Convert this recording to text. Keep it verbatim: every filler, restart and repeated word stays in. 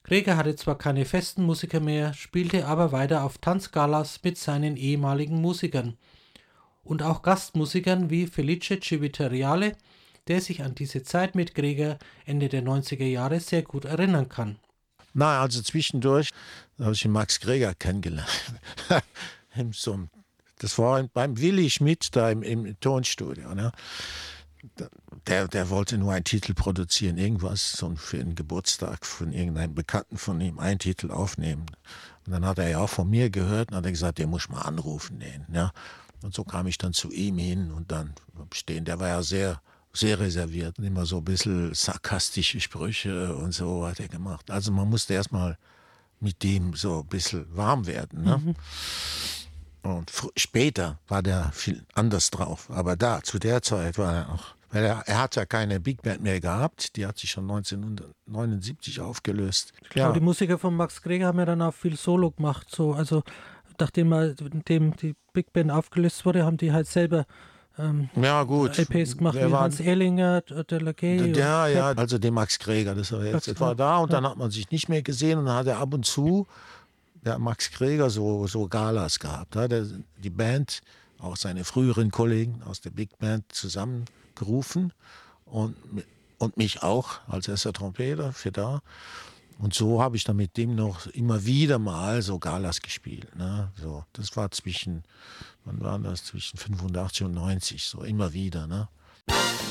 Greger hatte zwar keine festen Musiker mehr, spielte aber weiter auf Tanzgalas mit seinen ehemaligen Musikern und auch Gastmusikern wie Felice Civitariale, der sich an diese Zeit mit Greger Ende der neunziger Jahre sehr gut erinnern kann. Na, also zwischendurch habe ich den Max Greger kennengelernt. so, das war beim Willi Schmidt da im, im Tonstudio. Ne? Der, der wollte nur einen Titel produzieren, irgendwas so für einen Geburtstag von irgendeinem Bekannten von ihm, einen Titel aufnehmen. Und dann hat er ja auch von mir gehört und hat er gesagt, den muss ich mal anrufen. Den, ja? Und so kam ich dann zu ihm hin und dann stehen. Der war ja sehr... sehr reserviert, immer so ein bisschen sarkastische Sprüche und so hat er gemacht. Also man musste erstmal mit dem so ein bisschen warm werden. Ne? Mhm. Und f- später war der viel anders drauf. Aber da, zu der Zeit war er auch, weil er, er hat ja keine Big Band mehr gehabt, die hat sich schon neunzehnhundertneunundsiebzig aufgelöst. Ich glaube, ja. Die Musiker von Max Greger haben ja dann auch viel Solo gemacht. So. Also nachdem er, dem die Big Band aufgelöst wurde, haben die halt selber Ähm, ja, gut. L Ps gemacht, Wer wie war, Hans Ehrlinger, der Lacay. Ja, ja, also den Max Greger, das war jetzt etwa da und ja. Dann hat man sich nicht mehr gesehen und dann hat er ab und zu, der Max Greger, so, so Galas gehabt. Da hat er die Band, auch seine früheren Kollegen aus der Big Band zusammengerufen und, und mich auch als erster Trompeter für da. Und so habe ich dann mit dem noch immer wieder mal so Galas gespielt. Ne? So, das war zwischen, wann war das? Zwischen fünfundachtzig und neunzig, so immer wieder. Ne?